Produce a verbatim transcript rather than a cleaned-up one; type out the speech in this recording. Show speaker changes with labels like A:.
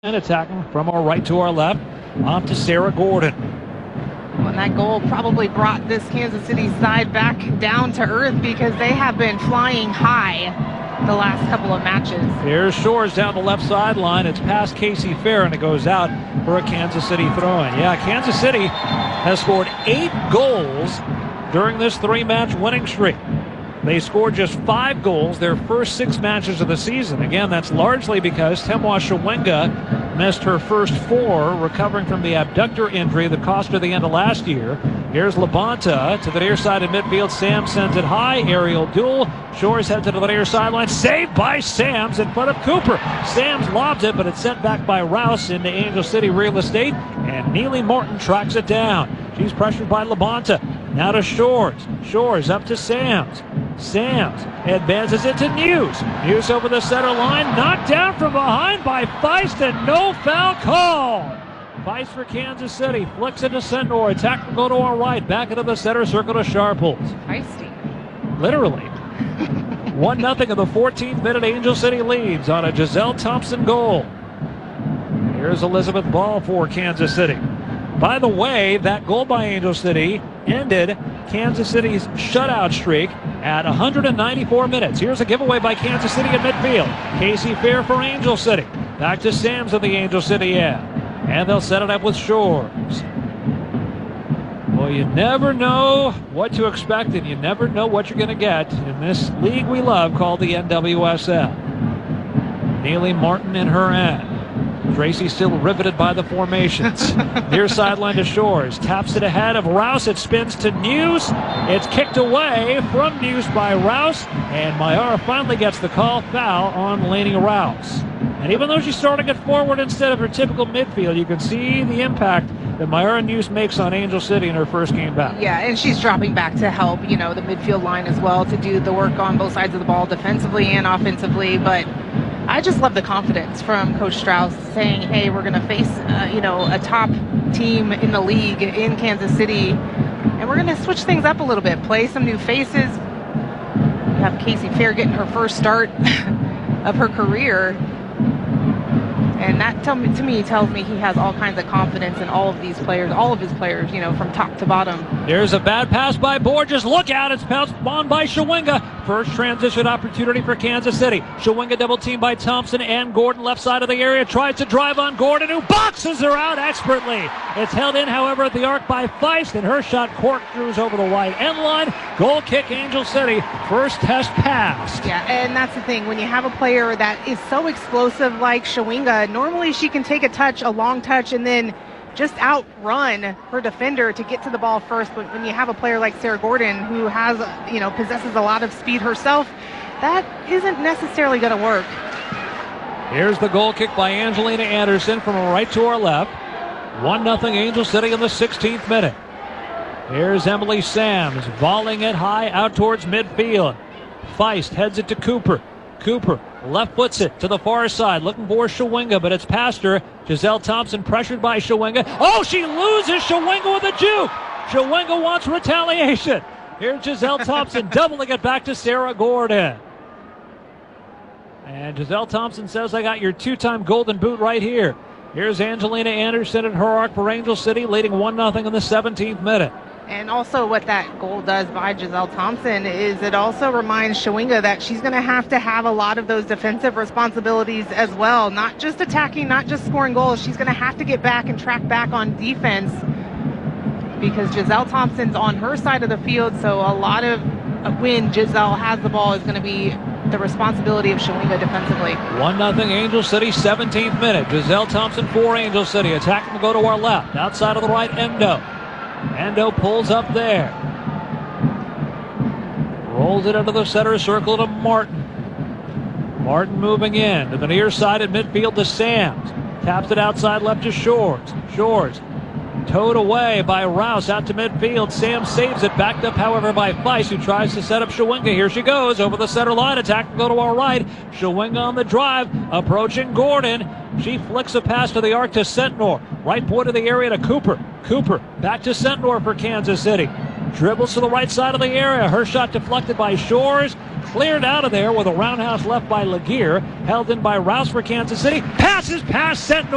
A: And attacking from our right to our left, on to Sarah Gordon.
B: Well, and that goal probably brought this Kansas City side back down to earth because they have been flying high the last couple of matches.
A: Here's Shores down the left sideline. It's past Casey Fair, and it goes out for a Kansas City throw-in. Yeah, Kansas City has scored eight goals during this three-match winning streak. They scored just five goals their first six matches of the season. Again, that's largely because Temwa Shawinga missed her first four, recovering from the abductor injury that cost her the end of last year. Here's Labonta to the near side of midfield. Sam sends it high. Aerial duel. Shores heads it to the near sideline. Saved by Sams in front of Cooper. Sams lobs it, but it's sent back by Rouse into Angel City Real Estate, and Neely Morton tracks it down. She's pressured by Labonta. Now to Shores. Shores up to Sams. Sams advances it to News. News over the center line. Knocked down from behind by Feist, and no foul call. Feist for Kansas City. Flicks it to Sentnor. Attack will go to our right. Back into the center circle to Sharples.
B: Feisty.
A: Literally. one nothing in the fourteenth minute. Angel City leads on a Giselle Thompson goal. Here's Elizabeth Ball for Kansas City. By the way, that goal by Angel City ended Kansas City's shutout streak at one hundred ninety-four minutes. Here's a giveaway by Kansas City at midfield. Casey Fair for Angel City. Back to Sams in the Angel City end. And they'll set it up with Shores. Well, you never know what to expect, and you never know what you're going to get in this league we love called the N W S L. Neely Martin in her end. Tracy still riveted by the formations. Near sideline to Shores. Taps it ahead of Rouse. It spins to News. It's kicked away from News by Rouse. And Mayara finally gets the call. Foul on Lainey Rouse. And even though she's starting it forward instead of her typical midfield, you can see the impact that Mayara News makes on Angel City in her first game back.
B: Yeah, and she's dropping back to help, you know, the midfield line as well, to do the work on both sides of the ball, defensively and offensively. But I just love the confidence from Coach Strauss saying, hey, we're going to face, uh, you know, a top team in the league in Kansas City, and we're going to switch things up a little bit, play some new faces. We have Casey Fair getting her first start of her career. And that tell me, to me tells me he has all kinds of confidence in all of these players, all of his players, you know, from top to bottom.
A: There's a bad pass by Borges. Look out, it's pounced on by Shawinga. First transition opportunity for Kansas City. Shawinga double teamed by Thompson and Gordon, left side of the area. Tries to drive on Gordon, who boxes her out expertly. It's held in, however, at the arc by Feist, and her shot corkscrews over the right end line. Goal kick, Angel City. First test passed.
B: Yeah, and that's the thing. When you have a player that is so explosive like Shawinga, normally she can take a touch, a long touch, and then just outrun her defender to get to the ball first. But when you have a player like Sarah Gordon, who has, you know, possesses a lot of speed herself, that isn't necessarily going to work.
A: Here's the goal kick by Angelina Anderson from our right to our left. one nothing Angel City in the sixteenth minute. Here's Emily Sams volleying it high out towards midfield. Feist heads it to Cooper. Cooper left foots it to the far side, looking for Shawinga, but it's past her. Giselle Thompson pressured by Shawinga. Oh, she loses Shawinga with a juke. Shawinga wants retaliation. Here's Giselle Thompson doubling it back to Sarah Gordon. And Giselle Thompson says, I got your two-time golden boot right here. Here's Angelina Anderson at her arc for Angel City, leading one nothing in the seventeenth minute.
B: And also what that goal does by Giselle Thompson is it also reminds Shawinga that she's going to have to have a lot of those defensive responsibilities as well. Not just attacking, not just scoring goals. She's going to have to get back and track back on defense because Giselle Thompson's on her side of the field. So a lot of when Giselle has the ball is going to be the responsibility of Shawinga defensively.
A: one nothing Angel City, seventeenth minute. Giselle Thompson for Angel City. Attacking to go to our left. Outside of the right, Endo. Endo pulls up there. Rolls it into the center circle to Martin. Martin moving in to the near side at midfield to Sams. Taps it outside left to Shores. Shores towed away by Rouse out to midfield. Sam saves it. Backed up, however, by Feist, who tries to set up Shawinga. Here she goes over the center line. Attack to go to our right. Shawinga on the drive. Approaching Gordon. She flicks a pass to the arc to Sentnor. Right point of the area to Cooper. Cooper back to Sentnor for Kansas City. Dribbles to the right side of the area. Her shot deflected by Shores. Cleared out of there with a roundhouse left by Laguerre. Held in by Rouse for Kansas City. Passes past Sentnor.